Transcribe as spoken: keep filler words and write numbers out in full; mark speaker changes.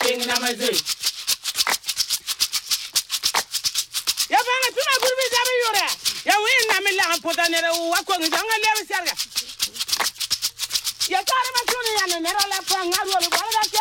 Speaker 1: wing na mazi. Ya bana tuna gurbi jabe yore. Ya wing na mi la pota nere wa ko ngi nga lewe serga. Ya kare ma tuna ya ne nere la pa ngaru wala